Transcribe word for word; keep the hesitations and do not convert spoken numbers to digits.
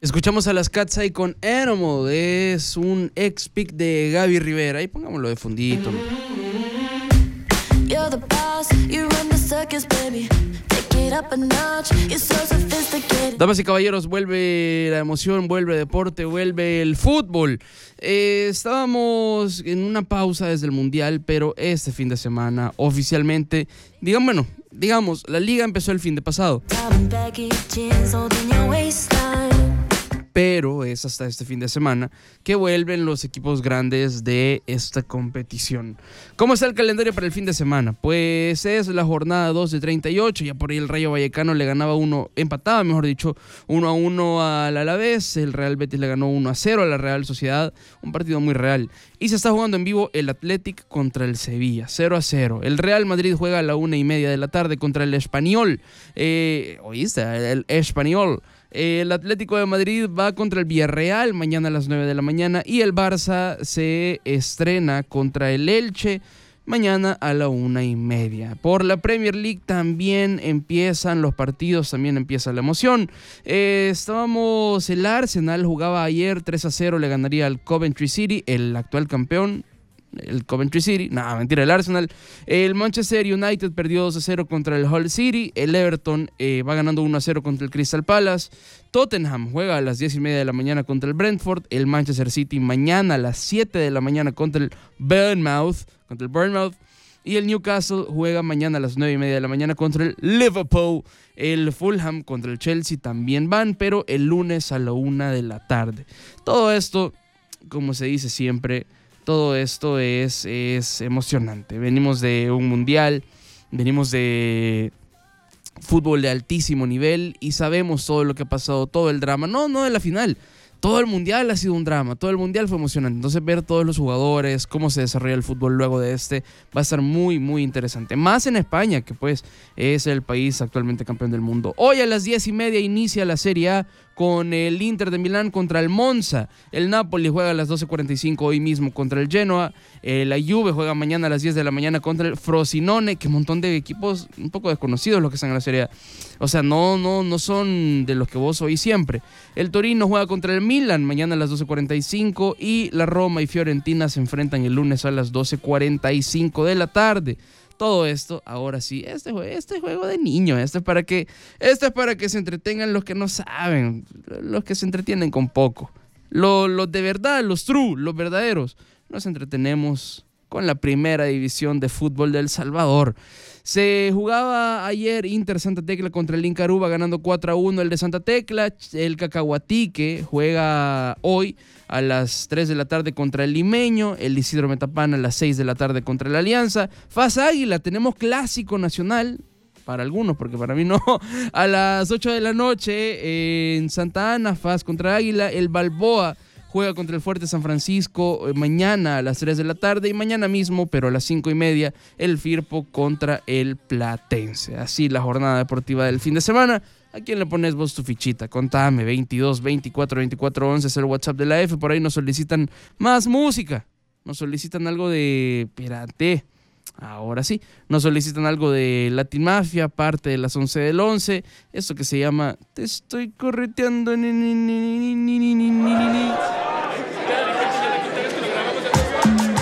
Escuchamos a las Cat's Eye con Animal, es un ex pick de Gaby Rivera. Ahí pongámoslo de fundito. You're the boss, you run the circus, baby. Take it up a notch, you're so sophisticated. Damas y caballeros, vuelve la emoción, vuelve el deporte, vuelve el fútbol. Eh, estábamos en una pausa desde el Mundial, pero este fin de semana oficialmente, digan, bueno, digamos, la liga empezó el fin de pasado. Pero es hasta este fin de semana que vuelven los equipos grandes de esta competición. ¿Cómo está el calendario para el fin de semana? Pues es la jornada dos de treinta y ocho. Ya por ahí el Rayo Vallecano le ganaba uno, empataba, mejor dicho, uno a uno al Alavés. El Real Betis le ganó uno a cero a la Real Sociedad. Un partido muy real. Y se está jugando en vivo el Athletic contra el Sevilla, cero a cero. El Real Madrid juega a la una y media de la tarde contra el Español. Eh, ¿Oíste? El Español. El Atlético de Madrid va contra el Villarreal mañana a las nueve de la mañana y el Barça se estrena contra el Elche mañana a la una y media. Por la Premier League también empiezan los partidos, también empieza la emoción. Eh, estábamos, el Arsenal jugaba ayer tres a cero, le ganaría al Coventry City, el actual campeón. El Coventry City, nada, mentira, el Arsenal. El Manchester United perdió dos a cero contra el Hull City. El Everton eh, va ganando uno a cero contra el Crystal Palace. Tottenham juega a las diez y media de la mañana contra el Brentford. El Manchester City mañana a las siete de la mañana contra el Bournemouth, contra el Bournemouth. Y el Newcastle juega mañana a las nueve y media de la mañana contra el Liverpool. El Fulham contra el Chelsea también van, pero el lunes a la una de la tarde. Todo esto, como se dice siempre, todo esto es, es emocionante. Venimos de un mundial, venimos de fútbol de altísimo nivel y sabemos todo lo que ha pasado, todo el drama. No, no de la final. Todo el mundial ha sido un drama, todo el mundial fue emocionante. Entonces ver todos los jugadores, cómo se desarrolla el fútbol luego de este, va a estar muy, muy interesante. Más en España, que pues es el país actualmente campeón del mundo. Hoy a las diez y media inicia la Serie A con el Inter de Milán contra el Monza. El Napoli juega a las doce cuarenta y cinco hoy mismo contra el Genoa. Eh, la Juve juega mañana a las diez de la mañana contra el Frosinone, que un montón de equipos un poco desconocidos los que están en la Serie A. O sea, no, no, no son de los que vos oís siempre. El Torino juega contra el Milan mañana a las doce cuarenta y cinco y la Roma y Fiorentina se enfrentan el lunes a las doce cuarenta y cinco de la tarde. Todo esto, ahora sí, este, este juego de niños, este es para que, este es para que se entretengan los que no saben, los que se entretienen con poco. Los, los de verdad, los true, los verdaderos, nos entretenemos con la primera división de fútbol de El Salvador. Se jugaba ayer Inter Santa Tecla contra el Inca Aruba, ganando cuatro a uno el de Santa Tecla. El Cacahuatique juega hoy a las tres de la tarde contra el Limeño. El Isidro Metapán a las seis de la tarde contra la Alianza. F A S Águila, tenemos clásico nacional. Para algunos, porque para mí no. A las ocho de la noche en Santa Ana, F A S contra Águila. El Balboa juega contra el Fuerte San Francisco eh, mañana a las tres de la tarde y mañana mismo, pero a las cinco y media, el Firpo contra el Platense. Así la jornada deportiva del fin de semana. ¿A quién le pones vos tu fichita? Contame, veintidós, veinticuatro, veinticuatro, once es el WhatsApp de la F. Por ahí nos solicitan más música. Nos solicitan algo de Pirate. Ahora sí, nos solicitan algo de Latin Mafia, parte de las once del once. Esto que se llama Te estoy correteando. Ni, ni, ni, ni, ni, ni, ni, ni.